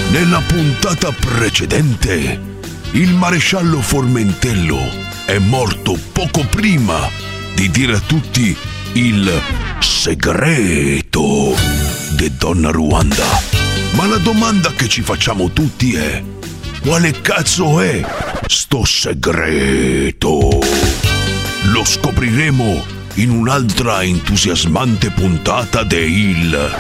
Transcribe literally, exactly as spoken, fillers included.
Nella puntata precedente, il maresciallo Formentello è morto poco prima di dire a tutti il segreto di Donna Ruanda. Ma la domanda che ci facciamo tutti è: quale cazzo è sto segreto? Lo scopriremo in un'altra entusiasmante puntata de Il